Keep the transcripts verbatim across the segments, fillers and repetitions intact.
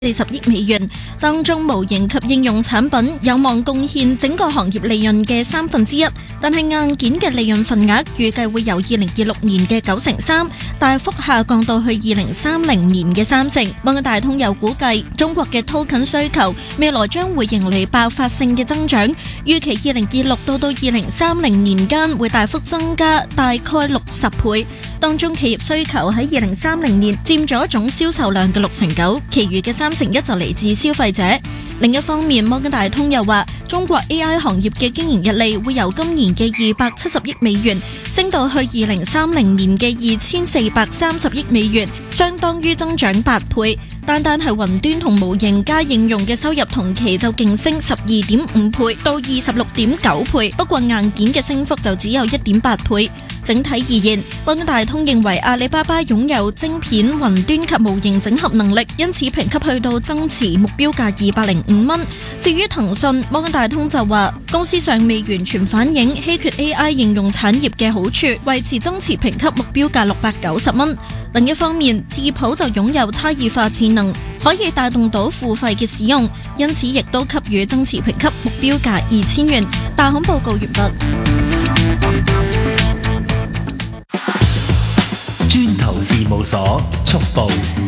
四十億美元，當中模型及應用產品有望貢獻整個行業利潤嘅三分之一，但係硬件嘅利潤份額預計會由二零二六年嘅九成三大幅下降到去二零三零年嘅三成。摩根大通又估計中國嘅 token 需求未來將會迎嚟爆發性嘅增長，預期二零二六到到二零三零年間會大幅增加大概六十倍，當中企業需求喺二零三零年佔咗總銷售量嘅六成九，其餘嘅三成一就嚟自消費者。另一方面，摩根大通又話，中國 A I 行業嘅經營溢利會由今年嘅二百七十億美元升到去二零三零年嘅二千四百三十億美元，相當於增長八倍。單單係雲端同模型加應用嘅收入同期就勁升十二點五倍到二十六點九倍，不過硬件嘅升幅就只有一點八倍。整體而言，摩根大通認為阿里巴巴擁有晶片、雲端及模型整合能力，因此評級去到增持目標價二百零五蚊。至於騰訊，摩根大通就話公司尚未完全反映稀缺 A I 應用產業嘅好處，維持增持評級目標價六百九十蚊。另一方面，智譜就擁有差異化智能，可以帶動到付費嘅使用，因此亦都給予增持評級目標價二千元。大行報告完畢。 磚頭事務所速報，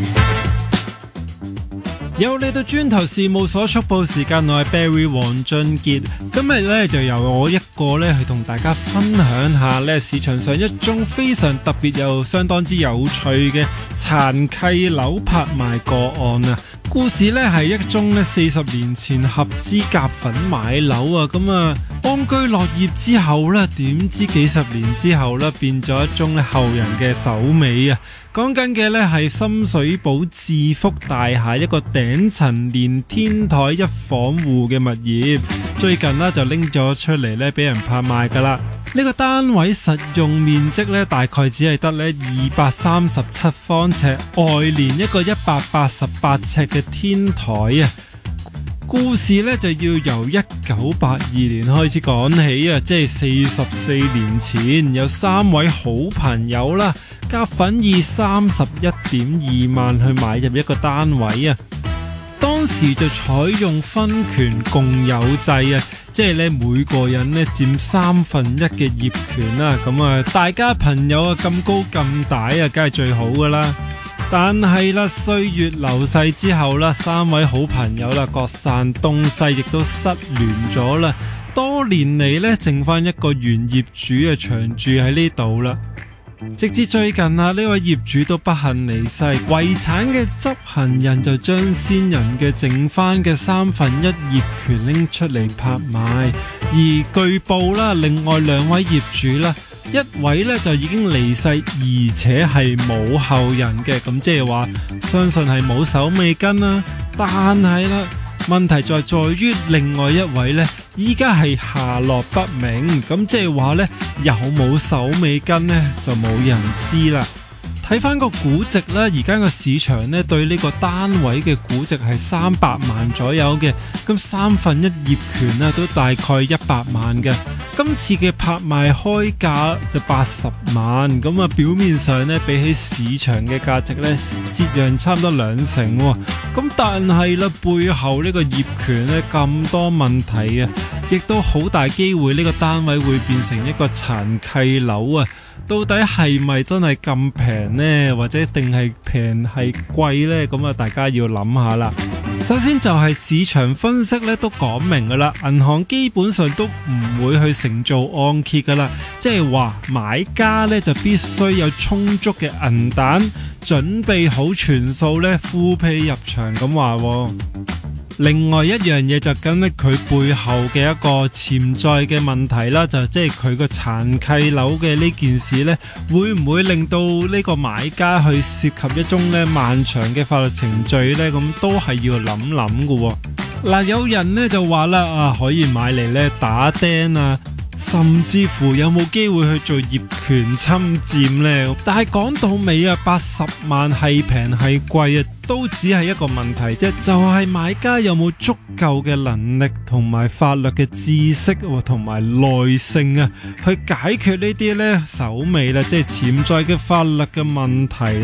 又嚟到磚頭事務所速報時間，我係 Barry 黃俊傑。今日咧就由我一個咧去同大家分享下咧市場上一宗非常特別又相當之有趣嘅殘契樓拍賣個案啊！故事咧係一宗咧四十年前合資夾份買樓啊，咁啊安居樂業之後咧，點知幾十年之後咧變咗一宗咧後人嘅手尾啊！講緊嘅咧係深水埗置福大廈一個頂層連天台一房戶嘅物業，最近呢就拎咗出嚟咧俾人拍賣噶啦。呢個單位實用面積咧大概只係得咧二百三十七方尺，外連一個一百八十八尺嘅天台啊！故事咧就要由一九八二年開始講起啊，即係四十四年前，有三位好朋友啦，夾份以三十一點二萬去買入一個單位啊。當時就採用分權共有制啊，即係咧每個人咧佔三分一嘅業權啦。咁啊，大家朋友啊咁高咁大啊，梗係最好噶啦。但係啦，歲月流逝之後啦，三位好朋友啦各散東西，亦都失聯咗啦。多年嚟咧，剩翻一個原業主啊長住喺呢度啦。直至最近啊，呢位業主都不幸離世，遺產嘅執行人就將先人嘅剩翻嘅三分一業權拎出嚟拍賣，而據報啦，另外兩位業主啦，一位咧就已經離世，而且係冇後人嘅，咁即係話相信係冇手尾跟啦。但係啦，問題在在於另外一位呢，依家係下落不明，咁即係話呢，有冇手尾跟呢，就冇人知啦。睇翻個估值呢，而家個市場呢對呢個單位嘅估值係三百萬左右嘅，咁三分一業權呢都大概一百萬嘅。今次嘅拍賣開價就八十萬，咁啊表面上呢比起市場嘅價值呢折讓差唔多兩成喎，咁但係啦背後呢個業權呢咁多問題啊，亦都好大機會呢個單位會變成一個殘契樓啊！到底係咪真係咁平呢？或者定係平係貴呢？咁啊大家要諗下啦。首先就係市場分析咧都講明噶啦，銀行基本上都唔會去承做按揭噶啦，即係話買家咧就必須有充足嘅銀彈，準備好全數咧付屁入場咁話。另外一樣嘢就跟咧佢背後嘅一個潛在嘅問題啦，就即係佢個殘契樓嘅呢件事呢，會唔會令到呢個買家去涉及一宗咧漫長嘅法律程序呢？咁都係要諗諗㗎。嗱，有人呢就話啦，啊可以買嚟咧打釘啊，甚至乎有冇機會去做業權侵佔呢？但係講到尾啊，八十萬係平係貴啊，都只係一個問題啫，就係買家有冇足夠嘅能力同埋法律嘅知識同埋耐性啊，去解決呢啲呢手尾啦，即係潛在嘅法律嘅問題啦。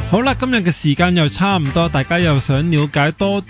好啦，今日嘅時間又差唔多，大家又想了解多